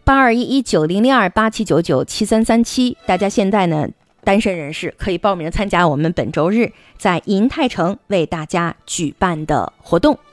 8211900287997337，大家现在呢单身人士可以报名参加我们本周日在银泰城为大家举办的活动。